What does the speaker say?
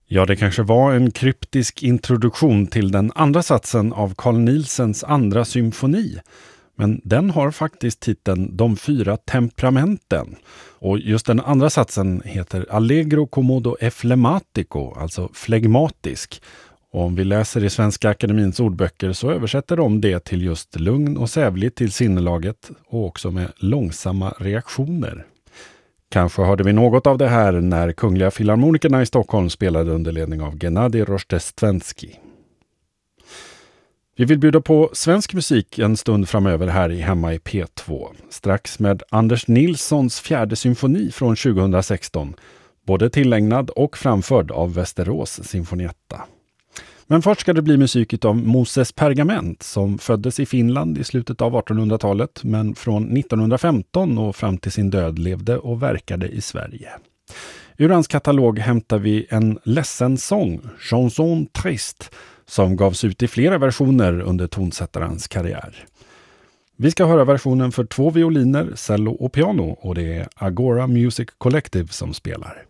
Ja, det kanske var en kryptisk introduktion till den andra satsen av Carl Nielsens andra symfoni. Men den har faktiskt titeln De 4 temperamenten. Och just den andra satsen heter Allegro commodo e flegmatico, alltså flegmatisk. Och om vi läser i Svenska Akademins ordböcker så översätter de det till just lugn och sävligt till sinnelaget och också med långsamma reaktioner. Kanske hörde vi något av det här när Kungliga Filharmonikerna i Stockholm spelade under ledning av Gennady Rozhdestvensky. Vi vill bjuda på svensk musik en stund framöver här hemma i P2. Strax med Anders Nilssons 4:e symfoni från 2016. Både tillägnad och framförd av Västerås Sinfonietta. Men först ska det bli musik av Moses Pergament som föddes i Finland i slutet av 1800-talet men från 1915 och fram till sin död levde och verkade i Sverige. Ur hans katalog hämtar vi en ledsen sång, Chanson triste, som gavs ut i flera versioner under tonsättarens karriär. Vi ska höra versionen för 2 violiner, cello och piano och det är Agora Music Collective som spelar.